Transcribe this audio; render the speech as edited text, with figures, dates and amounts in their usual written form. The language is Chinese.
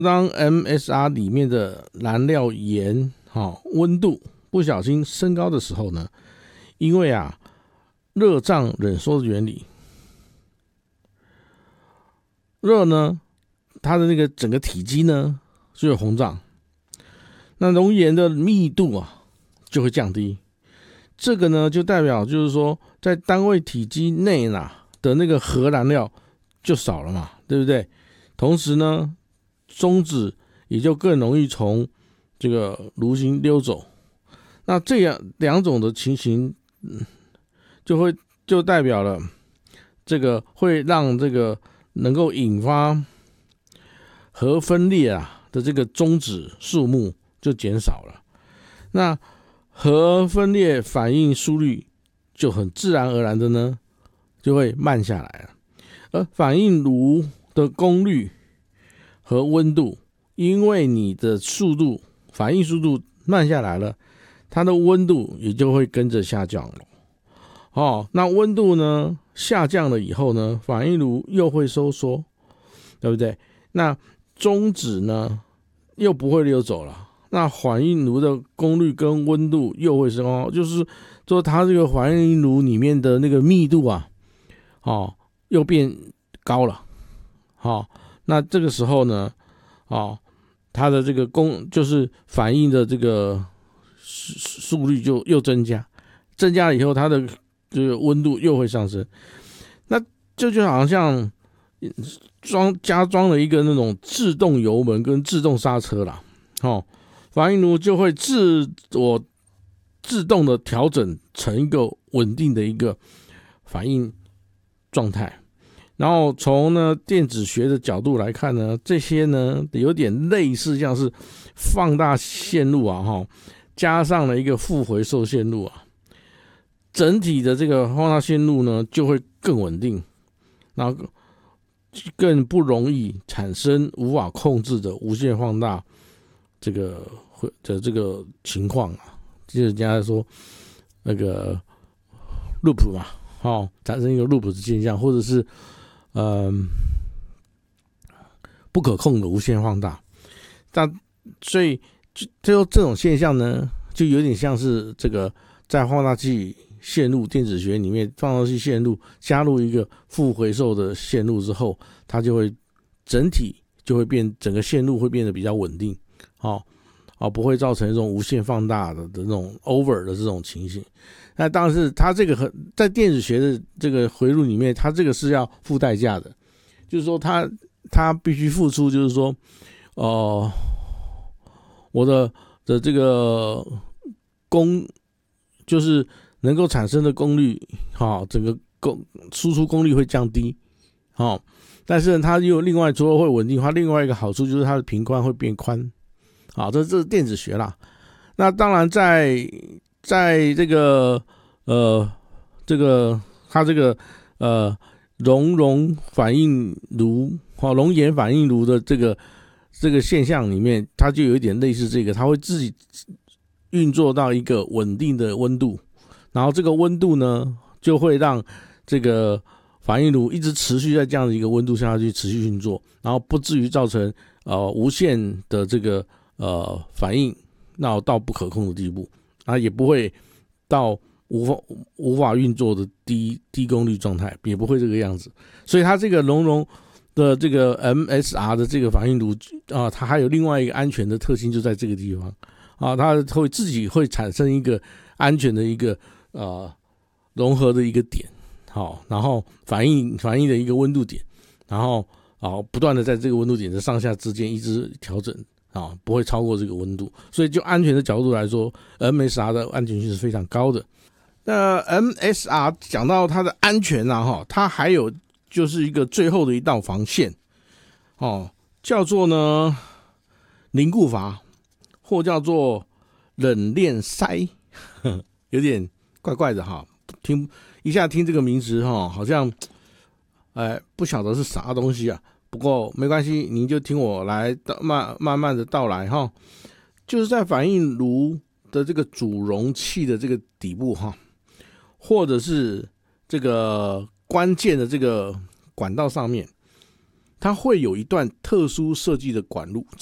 当 MSR 里面的燃料盐温度不小心升高的时候呢，因为热胀冷缩的原理，热呢它的那个整个体积呢就会膨胀，那熔岩的密度就会降低，这个呢就代表就是说在单位体积内的那个核燃料就少了嘛，对不对？同时呢中子也就更容易从这个炉心溜走，那这样两种的情形就代表了这个会让这个能够引发核分裂的这个中子数目就减少了，那核分裂反应速率就很自然而然的呢就会慢下来了，而反应炉的功率和温度，因为你的反应速度慢下来了，它的温度也就会跟着下降了。那温度呢下降了以后呢，反应炉又会收缩，对不对？那中子呢又不会溜走了，那反应炉的功率跟温度又会升高，就是说它这个反应炉里面的那个密度又变高了。那这个时候呢它的这个就是反应的这个速率就又增加了以后，它的这个温度又会上升，那这就好像加装了一个那种自动油门跟自动刹车啦，反应炉就会自动的调整成一个稳定的一个反应状态。然后从电子学的角度来看呢，这些呢有点类似像是放大线路加上了一个负回收线路整体的这个放大线路呢就会更稳定，然后更不容易产生无法控制的无限放大这个情况就是人家说那个 loop 嘛，产生一个 loop 的现象，或者是不可控的无限放大。所以就这种现象呢，就有点像是这个在放大器线路电子学里面，放大器线路加入一个负回收的线路之后，它就会整体就会整个线路会变得比较稳定，不会造成一种无限放大的那种 over 的这种情形。那当然是它这个在电子学的这个回路里面，它这个是要付代价的，就是说它必须付出，就是说我的这个就是能够产生的功率整个输出功率会降低但是它又另外除了会稳定，它另外一个好处就是它的频宽会变宽这是电子学啦。那当然在这个它这个熔反应炉熔岩反应炉的这个现象里面，它就有一点类似这个，它会自己运作到一个稳定的温度，然后这个温度呢就会让这个反应炉一直持续在这样的一个温度下去持续运作，然后不至于造成无限的这个反应到不可控的地步，也不会到无法运作的低功率状态，也不会这个样子。所以它这个熔的这个 MSR 的这个反应炉它还有另外一个安全的特性，就在这个地方它会自己会产生一个安全的一个融合的一个点，然后反应的一个温度点，然后不断的在这个温度点的上下之间一直调整不会超过这个温度。所以就安全的角度来说， MSR 的安全性是非常高的。那 MSR 讲到它的安全它还有就是一个最后的一道防线叫做呢凝固阀，或叫做冷链塞有点怪怪的一下听这个名词好像不晓得是啥东西不过没关系，您就听我来慢慢的道来就是在反应炉的这个主容器的这个底部或者是这个关键的这个管道上面， 它会有一段特殊设计的管路，